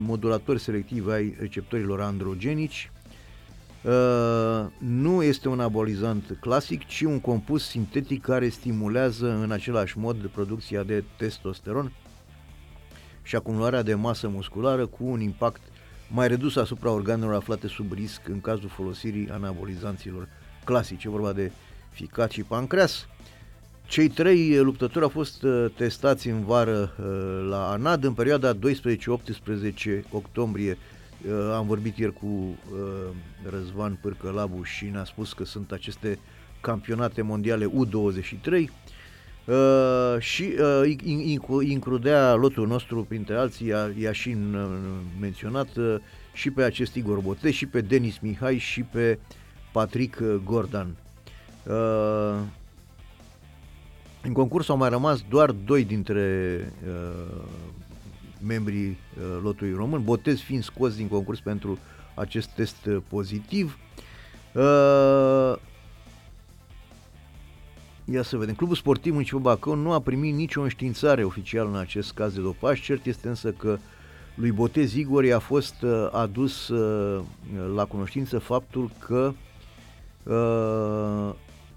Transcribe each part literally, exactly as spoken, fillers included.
modulatori selectivi ai receptorilor androgenici. Uh, nu este un anabolizant clasic, ci un compus sintetic care stimulează în același mod producția de testosteron și acumularea de masă musculară, cu un impact mai redus asupra organelor aflate sub risc în cazul folosirii anabolizanților clasici. E vorba de ficat și pancreas. Cei trei luptători au fost testați în vară la ANAD în perioada doisprezece-optsprezece octombrie. Am vorbit ieri cu Răzvan Pârcălabu și ne-a spus că sunt aceste campionate mondiale U douăzeci și trei și includea lotul nostru, printre alții, i-a și menționat și pe acest Igor Botez, și pe Denis Mihai și pe Patrick Gordan. În concurs au mai rămas doar doi dintre uh, membrii uh, lotului român, Botez fiind scos din concurs pentru acest test pozitiv. Uh, ia să vedem. Clubul Sportiv Municipal Bacău nu a primit nicio înștiințare oficială în acest caz de dopaj. Cert este însă că lui Botez Igor i-a fost uh, adus uh, la cunoștință faptul că uh,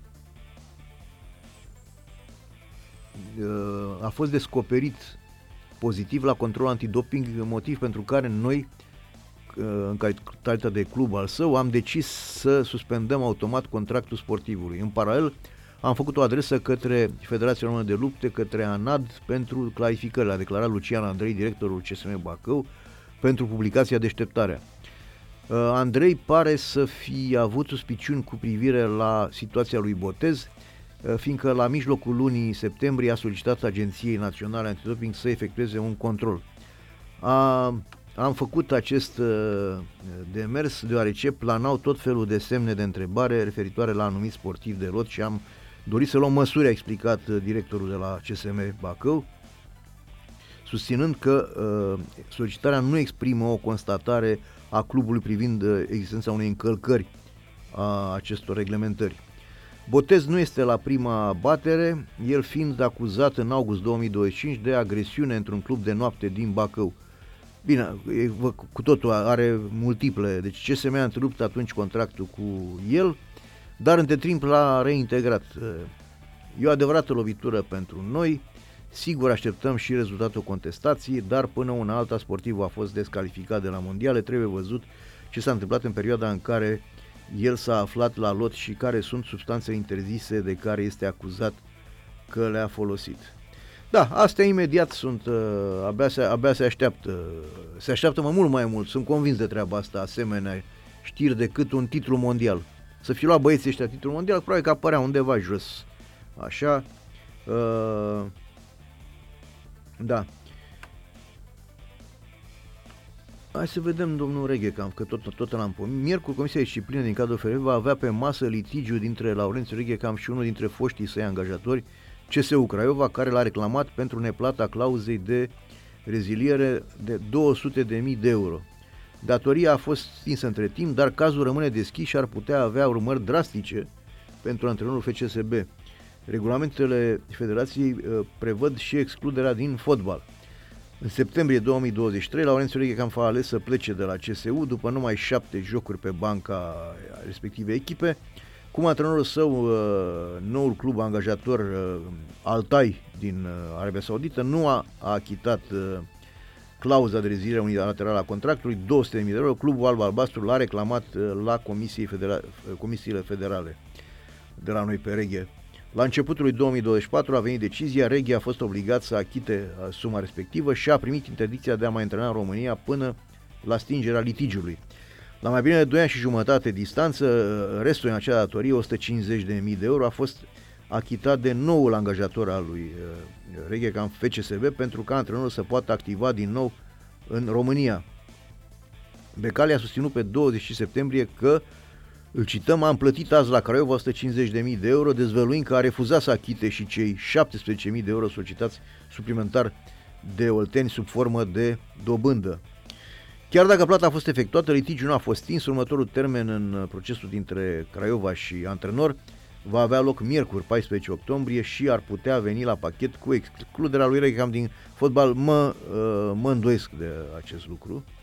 a fost descoperit pozitiv la control antidoping, motiv pentru care noi, în calitate de club al său, am decis să suspendăm automat contractul sportivului. În paralel, am făcut o adresă către Federația Română de Lupte, către ANAD, pentru clarificări, a declarat Lucian Andrei, directorul C S M Bacău, pentru publicația Deșteptarea. Andrei pare să fi avut suspiciuni cu privire la situația lui Botez, fiindcă la mijlocul lunii septembrie a solicitat Agenției Naționale Antidoping să efectueze un control. A, am făcut acest uh, demers deoarece planau tot felul de semne de întrebare referitoare la anumiți sportivi de lot și am dorit să luăm măsuri, a explicat directorul de la C S M Bacău, susținând că uh, solicitarea nu exprimă o constatare a clubului privind existența unei încălcări a acestor reglementări. Botez nu este la prima abatere, el fiind acuzat în august două mii douăzeci și cinci de agresiune într-un club de noapte din Bacău. Bine, cu totul are multiple, deci C S M a întrerupt atunci contractul cu el, dar între timp l-a reintegrat. E o adevărată lovitură pentru noi, sigur așteptăm și rezultatul contestației, dar până una alta sportivul a fost descalificat de la mondiale, trebuie văzut ce s-a întâmplat în perioada în care el s-a aflat la lot și care sunt substanțele interzise de care este acuzat că le-a folosit. Da, astea imediat sunt, uh, abia, se, abia se așteaptă, se așteaptă mă mult mai mult, sunt convins de treaba asta, asemenea știri, decât un titlu mondial. Să fi luat băieții ăștia titlul mondial, probabil că apărea undeva jos, așa, uh, da. Hai să vedem, domnul Reghecam, că tot, tot l-am pus. Miercuri, Comisia de Disciplină din cadrul F R va avea pe masă litigiu dintre Laurențiu Reghecam și unul dintre foștii săi angajatori, C S U Craiova, care l-a reclamat pentru neplata clauzei de reziliere de două sute de mii de euro. Datoria a fost stinsă între timp, dar cazul rămâne deschis și ar putea avea urmări drastice pentru antrenorul F C S B. Regulamentele Federației prevăd și excluderea din fotbal. În septembrie două mii douăzeci și trei, Laurențiu Reghecam a ales să plece de la C S U după numai șapte jocuri pe banca respectivei echipe. Cum antrenorul său, noul club angajator Altai din Arabia Saudită, nu a achitat clauza de reziliere unilaterală a contractului, două sute de mii de euro, clubul alb-albastru l-a reclamat la Comisiei Federa- comisiile federale de la noi pe Reghe. La începutul lui două mii douăzeci și patru a venit decizia, Reghe a fost obligat să achite suma respectivă și a primit interdicția de a mai antrena în România până la stingerea litigiului. La mai bine de doi ani și jumătate distanță, restul în acea datorie, o sută cincizeci de mii de euro, a fost achitat de noul angajator al lui Reghe, cam F C S B, pentru ca antrenorul să poată activa din nou în România. Becali a susținut pe douăzeci și cinci septembrie că, îl cităm, am plătit azi la Craiova o sută cincizeci de mii de euro, dezvăluind că a refuzat să achite și cei șaptesprezece mii de euro solicitați suplimentar de olteni sub formă de dobândă. Chiar dacă plata a fost efectuată, litigiul nu a fost stins. Următorul termen în procesul dintre Craiova și antrenor va avea loc miercuri, paisprezece octombrie, și ar putea veni la pachet cu excluderea lui Reckham din fotbal. Mă, mă îndoiesc de acest lucru.